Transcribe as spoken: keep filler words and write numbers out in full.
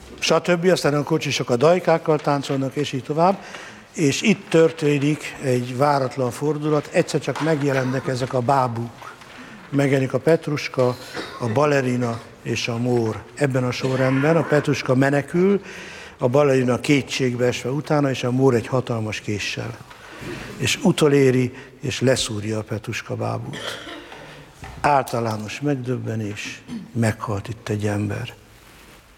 stb. Aztán a kocsisok a dajkákkal táncolnak, és így tovább. És itt történik egy váratlan fordulat, egyszer csak megjelennek ezek a bábuk. Megjelenik a Petruska, a balerina és a mór. Ebben a sorrendben a Petruska menekül, a balerina kétségbe esve utána, és a mór egy hatalmas késsel. És utoléri, és leszúrja a Petruska bábút. Általános megdöbbenés, meghalt itt egy ember.